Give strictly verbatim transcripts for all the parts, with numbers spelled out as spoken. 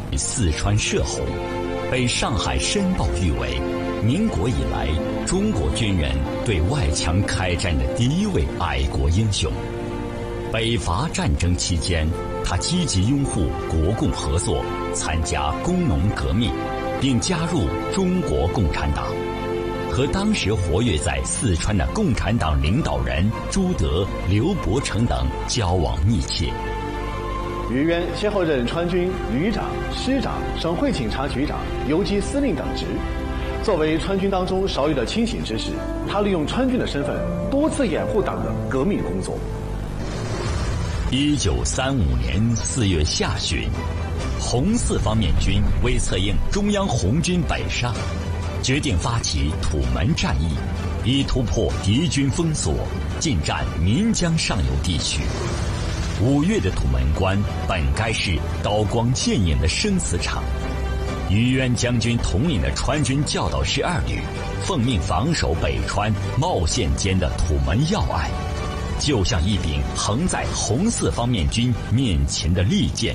四川射洪，被上海申报誉为民国以来中国军人对外强开战的第一位爱国英雄。北伐战争期间，他积极拥护国共合作，参加工农革命，并加入中国共产党，和当时活跃在四川的共产党领导人朱德、刘伯承等交往密切。 于渊先后任川军旅长、师长、省会警察局长、游击司令等职。作为川军当中少有的清醒之士，他利用川军的身份，多次掩护党的革命工作。 一九三五年四月下旬，红四方面军为策应中央红军北上，决定发起土门战役，以突破敌军封锁，进占岷江上游地区。五月的土门关本该是刀光剑影的生死场，于渊将军统领的川军教导师二旅奉命防守北川茂县间的土门要隘，就像一柄横在红四方面军面前的利剑。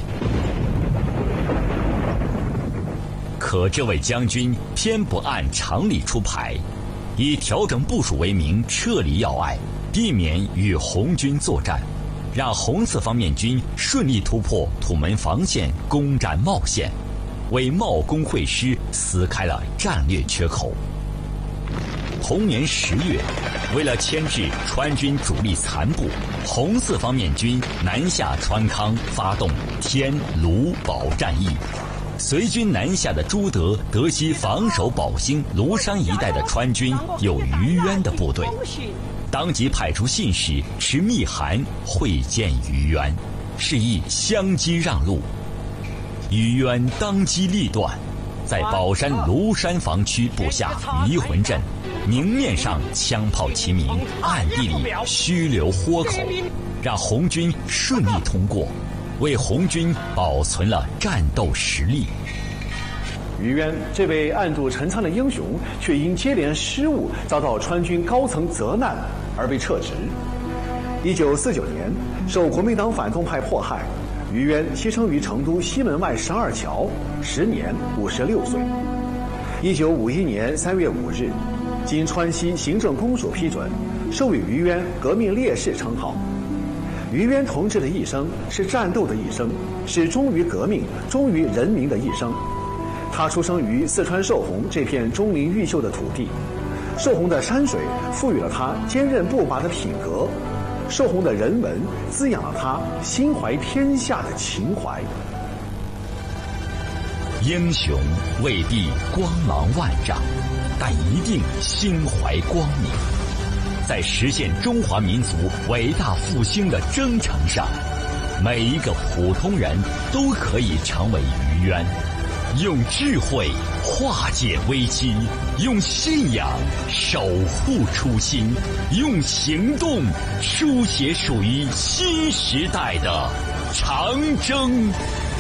可这位将军偏不按常理出牌，以调整部署为名撤离要隘，避免与红军作战，让红四方面军顺利突破土门防线，攻占茂县，为茂工会师撕开了战略缺口。同年十月，为了牵制川军主力残部，红四方面军南下川康，发动天卢保战役。随军南下的朱德得悉防守宝兴、庐山一带的川军有于渊的部队，当即派出信使持密函会见于渊，示意相机让路。于渊当机立断，在宝山庐山防区布下迷魂阵，明面上枪炮齐鸣，暗地里虚留豁口，让红军顺利通过，为红军保存了战斗实力。 于渊这位暗度陈仓的英雄，却因接连失误遭到川军高层责难而被撤职。一九四九年，受国民党反动派迫害，于渊牺牲于成都西门外十二桥，时年五十六岁。一九五一年三月五日，经川西行政公署批准，授予于渊革命烈士称号。于渊同志的一生是战斗的一生，是忠于革命、忠于人民的一生。他出生于四川寿洪这片钟灵毓秀的土地，寿洪的山水赋予了他坚韧不拔的品格，寿洪的人文滋养了他心怀天下的情怀。 英雄未必光芒万丈，但一定心怀光明。在实现中华民族伟大复兴的征程上，每一个普通人都可以成为于渊，用智慧化解危机，用信仰守护初心，用行动书写属于新时代的长征。